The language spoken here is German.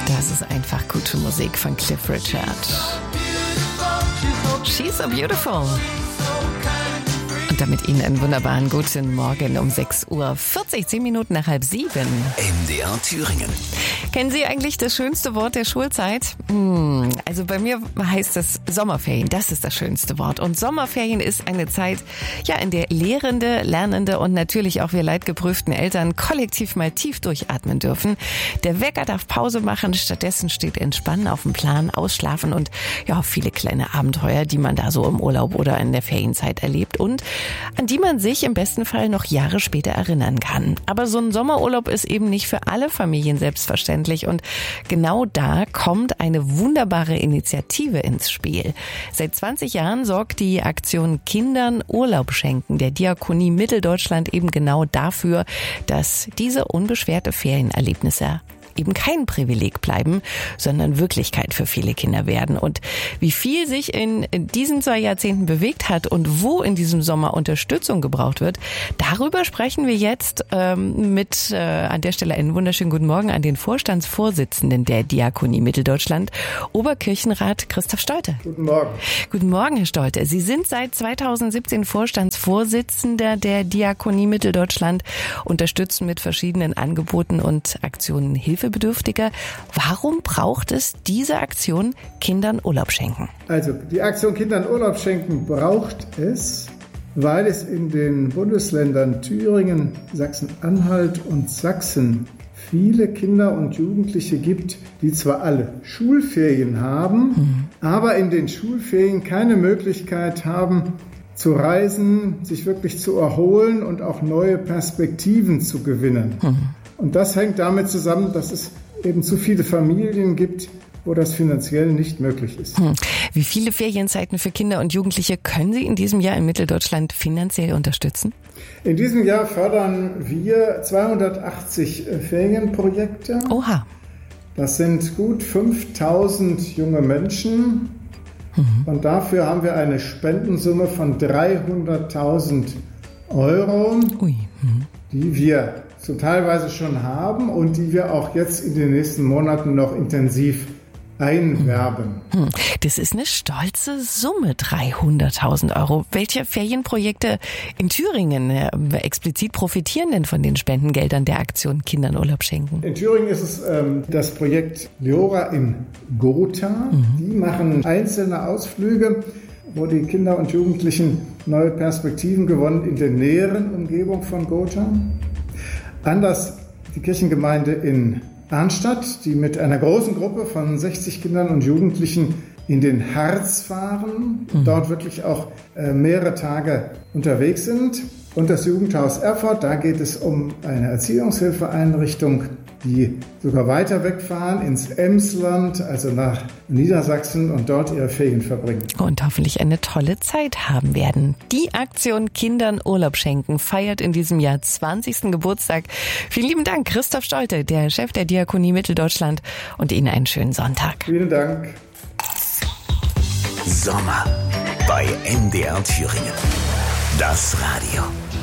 Das ist einfach gute Musik von Cliff Richard. She's so beautiful. Und damit Ihnen einen wunderbaren guten Morgen um 6:40 Uhr, 10 Minuten nach 6:30. MDR Thüringen. Kennen Sie eigentlich das schönste Wort der Schulzeit? Also bei mir heißt das Sommerferien. Das ist das schönste Wort. Und Sommerferien ist eine Zeit, ja, in der Lehrende, Lernende und natürlich auch wir leidgeprüften Eltern kollektiv mal tief durchatmen dürfen. Der Wecker darf Pause machen. Stattdessen steht Entspannen auf dem Plan, Ausschlafen und ja, viele kleine Abenteuer, die man da so im Urlaub oder in der Ferienzeit erlebt und an die man sich im besten Fall noch Jahre später erinnern kann. Aber so ein Sommerurlaub ist eben nicht für alle Familien selbstverständlich und genau da kommt eine wunderbare Initiative ins Spiel. Seit 20 Jahren sorgt die Aktion Kindern Urlaub schenken der Diakonie Mitteldeutschland eben genau dafür, dass diese unbeschwerte Ferienerlebnisse eben kein Privileg bleiben, sondern Wirklichkeit für viele Kinder werden. Und wie viel sich in diesen 2 Jahrzehnten bewegt hat und wo in diesem Sommer Unterstützung gebraucht wird, darüber sprechen wir jetzt mit an der Stelle einen wunderschönen guten Morgen an den Vorstandsvorsitzenden der Diakonie Mitteldeutschland, Oberkirchenrat Christoph Stolte. Guten Morgen. Guten Morgen, Herr Stolte. Sie sind seit 2017 Vorstandsvorsitzender der Diakonie Mitteldeutschland, unterstützen mit verschiedenen Angeboten und Aktionen Hilfebedürftige. Warum braucht es diese Aktion Kindern Urlaub schenken? Also die Aktion Kindern Urlaub schenken braucht es, weil es in den Bundesländern Thüringen, Sachsen-Anhalt und Sachsen viele Kinder und Jugendliche gibt, die zwar alle Schulferien haben, aber in den Schulferien keine Möglichkeit haben, zu reisen, sich wirklich zu erholen und auch neue Perspektiven zu gewinnen. Und das hängt damit zusammen, dass es eben zu viele Familien gibt, wo das finanziell nicht möglich ist. Wie viele Ferienzeiten für Kinder und Jugendliche können Sie in diesem Jahr in Mitteldeutschland finanziell unterstützen? In diesem Jahr fördern wir 280 Ferienprojekte. Oha. Das sind gut 5000 junge Menschen. Und dafür haben wir eine Spendensumme von 300.000 Euro, die wir so teilweise schon haben und die wir auch jetzt in den nächsten Monaten noch intensiv einwerben. Das ist eine stolze Summe, 300.000 Euro. Welche Ferienprojekte in Thüringen explizit profitieren denn von den Spendengeldern der Aktion Kindern Urlaub schenken? In Thüringen ist es das Projekt Leora in Gotha. Die machen einzelne Ausflüge, wo die Kinder und Jugendlichen neue Perspektiven gewonnen in der näheren Umgebung von Gotha. Anders die Kirchengemeinde in Arnstadt, die mit einer großen Gruppe von 60 Kindern und Jugendlichen in den Harz fahren, dort wirklich auch mehrere Tage unterwegs sind. Und das Jugendhaus Erfurt, da geht es um eine Erziehungshilfeeinrichtung, die sogar weiter wegfahren ins Emsland, also nach Niedersachsen und dort ihre Ferien verbringen. Und hoffentlich eine tolle Zeit haben werden. Die Aktion Kindern Urlaub schenken feiert in diesem Jahr 20. Geburtstag. Vielen lieben Dank, Christoph Stolte, der Chef der Diakonie Mitteldeutschland, und Ihnen einen schönen Sonntag. Vielen Dank. Sommer bei MDR Thüringen. Das Radio.